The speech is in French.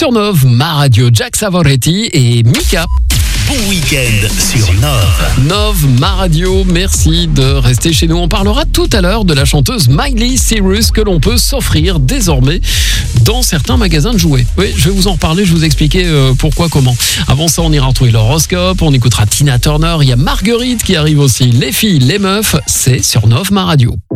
sur Nov, ma radio, Jack Savoretti et Mika. Bon week-end sur Nov. Nov, ma radio, merci de rester chez nous. On parlera tout à l'heure de la chanteuse Miley Cyrus que l'on peut s'offrir désormais dans certains magasins de jouets. Oui, je vais vous en reparler, je vais vous expliquer pourquoi, comment. Avant ça, on ira retrouver l'horoscope, on écoutera Tina Turner, il y a Marguerite qui arrive aussi. Les filles, les meufs, c'est sur Nov, ma radio.